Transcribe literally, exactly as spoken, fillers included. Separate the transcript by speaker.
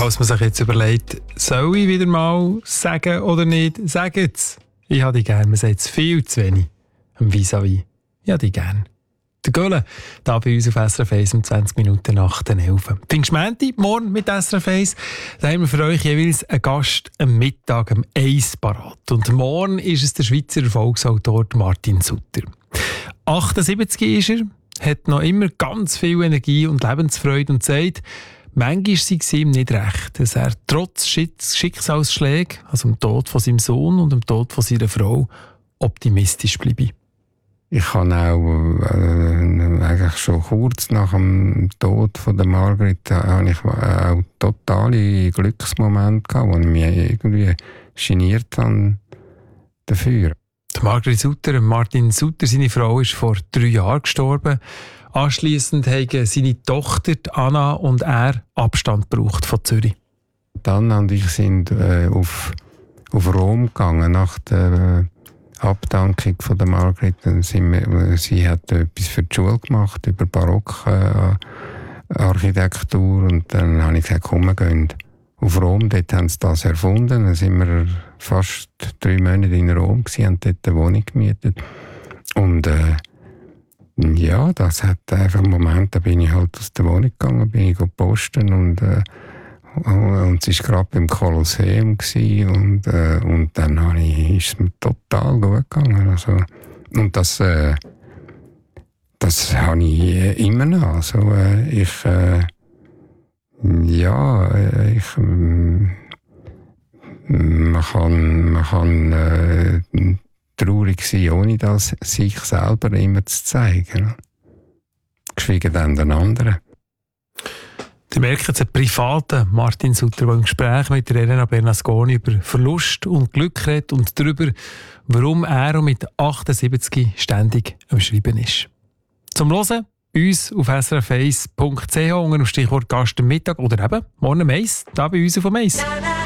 Speaker 1: Falls man sich jetzt überlegt, soll ich wieder mal sagen oder nicht, sagt es. Ich habe die gern, man sagt es viel zu wenig. Am Vis-à-vis. Ich habe die gern. Der Gölle, da bei uns auf S R F eins um zwanzig Minuten nach den elf. Pfingstmänti, morgen mit S R F eins. Da haben wir für euch jeweils einen Gast am Mittag am eins parat. Und morgen ist es der Schweizer Erfolgsautor Martin Sutter. achtundsiebzig ist er, hat noch immer ganz viel Energie und Lebensfreude und sagt, manchmal sei es ihm nicht recht, dass er trotz Schicksalsschlägen, also dem Tod von seinem Sohn und dem Tod von seiner Frau, optimistisch bleibe.
Speaker 2: Ich habe auch äh, eigentlich schon kurz nach dem Tod von der Margrit äh, habe ich auch totale Glücksmomente gehabt, wo ich mich irgendwie geniert habe dafür.
Speaker 1: Die Margrit Sutter, Martin Sutter, seine Frau, ist vor drei Jahren gestorben. Anschliessend haben seine Tochter Anna und er Abstand gebraucht von Zürich.
Speaker 2: Anna und ich sind äh, auf, auf Rom gegangen nach der Abdankung von der Margrit. Wir, sie hat etwas für die Schule gemacht über Barockarchitektur äh, und dann habe ich gesagt, komm, wir gehen auf Rom. Dort haben sie das erfunden. Dann sind wir fast drei Monate in Rom gewesen, haben dort eine Wohnung gemietet. Und äh, ja, das hat einfach einen Moment, da bin ich halt aus der Wohnung gegangen, bin ich posten und äh, und es war gerade beim Kolosseum und, äh, und dann habe ich, ist es mir total gut gegangen. Also, und das, äh, das habe ich immer noch. Also, äh, ich, äh, ja, ich, äh, man kann, man kann äh, traurig sein, ohne das sich selber immer zu zeigen. Geschweige denn den anderen.
Speaker 1: Sie merken jetzt einen privaten Martin Sutter, der im Gespräch mit Elena Bernasconi über Verlust und Glück redet und darüber, warum er mit achtundsiebzig ständig am Schreiben ist. Zum Hören uns auf s r f eins punkt c h unter dem Stichwort Gast am Mittag oder eben morgen um eins, da bei uns auf dem eins.